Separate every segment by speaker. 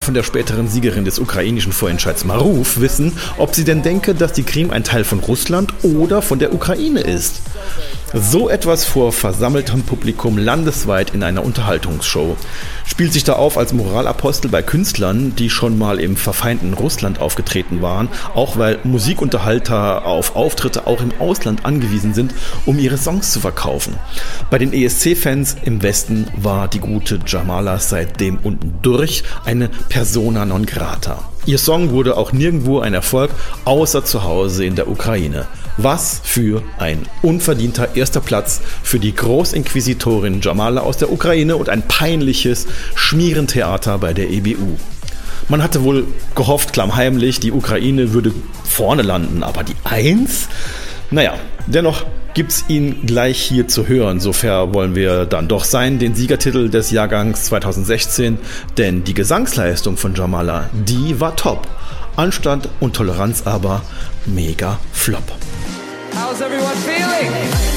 Speaker 1: von der späteren Siegerin des ukrainischen Vorentscheids Maruf wissen, ob sie denn denke, dass die Krim ein Teil von Russland oder von der Ukraine ist. So etwas vor versammeltem Publikum landesweit in einer Unterhaltungsshow. Spielt sich da auf als Moralapostel bei Künstlern, die schon mal im verfeindeten Russland aufgetreten waren, auch weil Musikunterhalter auf Auftritte auch im Ausland angewiesen sind, um ihre Songs zu verkaufen. Bei den ESC-Fans im Westen war die gute Jamala seitdem unten durch eine Persona non grata. Ihr Song wurde auch nirgendwo ein Erfolg, außer zu Hause in der Ukraine. Was für ein unverdienter erster Platz für die Großinquisitorin Jamala aus der Ukraine und ein peinliches Schmierentheater bei der EBU. Man hatte wohl gehofft, klammheimlich, die Ukraine würde vorne landen, aber die 1? Naja, dennoch gibt's ihn gleich hier zu hören, so fair wollen wir dann doch sein, den Siegertitel des Jahrgangs 2016, denn die Gesangsleistung von Jamala, die war top. Anstand und Toleranz aber mega flop.
Speaker 2: How's everyone feeling?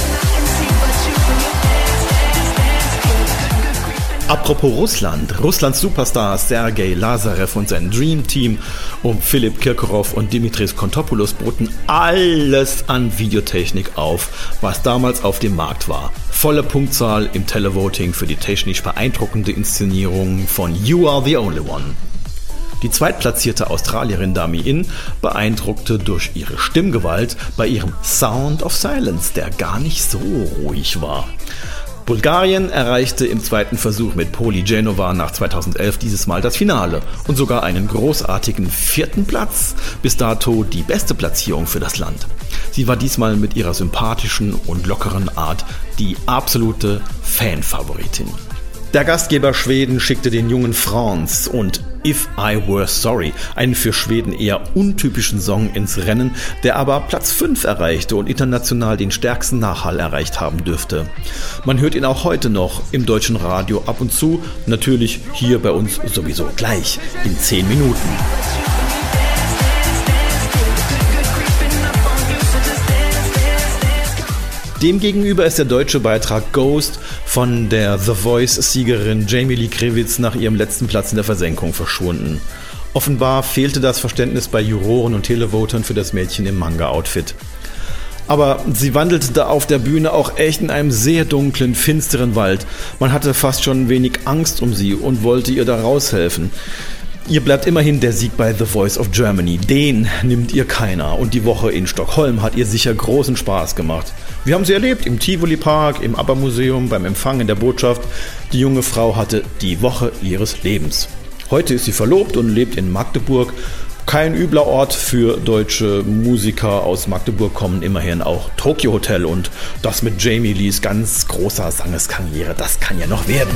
Speaker 1: Apropos Russland. Russlands Superstars Sergei Lazarev und sein Dream Team um Philipp Kirkorov und Dimitris Kontopoulos boten alles an Videotechnik auf, was damals auf dem Markt war. Volle Punktzahl im Televoting für die technisch beeindruckende Inszenierung von You Are the Only One. Die zweitplatzierte Australierin Dami In beeindruckte durch ihre Stimmgewalt bei ihrem Sound of Silence, der gar nicht so ruhig war. Bulgarien erreichte im zweiten Versuch mit Poli Genova nach 2011 dieses Mal das Finale und sogar einen großartigen 4. Platz, bis dato die beste Platzierung für das Land. Sie war diesmal mit ihrer sympathischen und lockeren Art die absolute Fanfavoritin. Der Gastgeber Schweden schickte den jungen Franz und If I Were Sorry, einen für Schweden eher untypischen Song, ins Rennen, der aber Platz 5 erreichte und international den stärksten Nachhall erreicht haben dürfte. Man hört ihn auch heute noch im deutschen Radio ab und zu, natürlich hier bei uns sowieso gleich in 10 Minuten. Demgegenüber ist der deutsche Beitrag Ghost von der The Voice-Siegerin Jamie Lee Krivitz nach ihrem letzten Platz in der Versenkung verschwunden. Offenbar fehlte das Verständnis bei Juroren und Televotern für das Mädchen im Manga-Outfit. Aber sie wandelte da auf der Bühne auch echt in einem sehr dunklen, finsteren Wald. Man hatte fast schon ein wenig Angst um sie und wollte ihr da raushelfen. Ihr bleibt immerhin der Sieg bei The Voice of Germany. Den nimmt ihr keiner. Und die Woche in Stockholm hat ihr sicher großen Spaß gemacht. Wir haben sie erlebt im Tivoli Park, im ABBA-Museum, beim Empfang in der Botschaft. Die junge Frau hatte die Woche ihres Lebens. Heute ist sie verlobt und lebt in Magdeburg. Kein übler Ort für deutsche Musiker. Aus Magdeburg kommen immerhin auch Tokyo Hotel. Und das mit Jamie Lees ganz großer Sangeskarriere, das kann ja noch werden.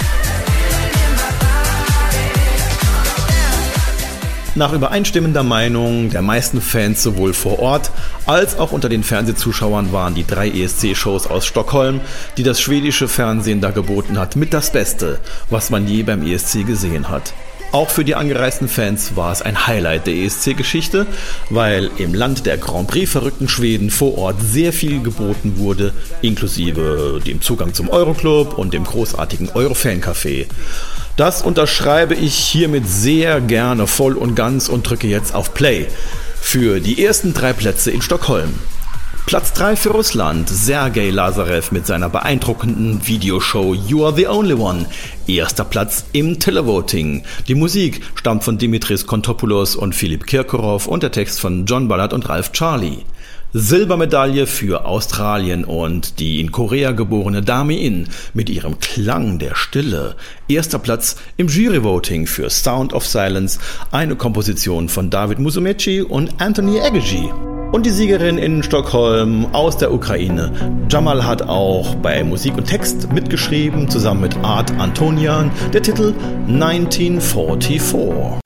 Speaker 1: Nach übereinstimmender Meinung der meisten Fans sowohl vor Ort als auch unter den Fernsehzuschauern waren die 3 ESC-Shows aus Stockholm, die das schwedische Fernsehen da geboten hat, mit das Beste, was man je beim ESC gesehen hat. Auch für die angereisten Fans war es ein Highlight der ESC-Geschichte, weil im Land der Grand Prix-verrückten Schweden vor Ort sehr viel geboten wurde, inklusive dem Zugang zum Euroclub und dem großartigen Eurofan-Café. Das unterschreibe ich hiermit sehr gerne voll und ganz und drücke jetzt auf Play für die ersten 3 Plätze in Stockholm. Platz 3 für Russland, Sergei Lazarev mit seiner beeindruckenden Videoshow You Are the Only One. Erster Platz im Televoting. Die Musik stammt von Dimitris Kontopoulos und Philipp Kirkorov und der Text von John Ballard und Ralph Charlie. Silbermedaille für Australien und die in Korea geborene Dami In mit ihrem Klang der Stille. Erster Platz im Juryvoting für Sound of Silence, eine Komposition von David Musumeci und Anthony Aguiyi. Und die Siegerin in Stockholm aus der Ukraine. Jamal hat auch bei Musik und Text mitgeschrieben, zusammen mit Art Antonian, der Titel 1944.